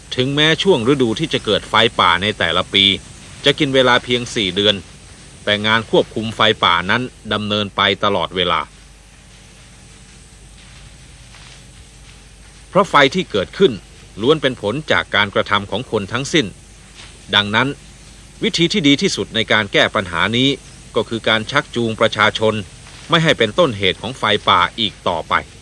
ถึงแม้ช่วงฤดูที่จะเกิดไฟป่าในแต่ละปีจะกินเวลาเพียง4 เดือนแต่งานควบคุมไฟป่านั้นดำเนินไปตลอดเวลาเพราะไฟที่เกิดขึ้นล้วนเป็นผลจากการกระทำของคนทั้งสิ้นดังนั้นวิธีที่ดีที่สุดในการแก้ปัญหานี้ก็คือการชักจูงประชาชนไม่ให้เป็นต้นเหตุของไฟป่าอีกต่อไป